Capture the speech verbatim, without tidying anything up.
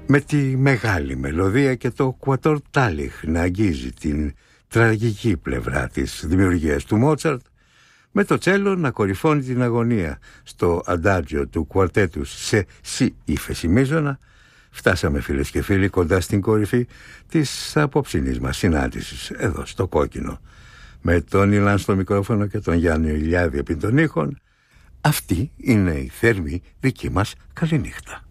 Με τη μεγάλη μελωδία και το κουατορτάλιχ να αγγίζει την τραγική πλευρά της δημιουργίας του Μότσαρτ, με το τσέλο να κορυφώνει την αγωνία στο αντάτζιο του κουαρτέτου σε σι ύφεση μείζωνα, φτάσαμε φίλες και φίλοι κοντά στην κορυφή της απόψινής μας συνάντησης εδώ στο Κόκκινο. Με τον Ηλάν στο μικρόφωνο και τον Γιάννη Ηλιάδη επί των ήχων, αυτή είναι η θέρμη δική μας καληνύχτα.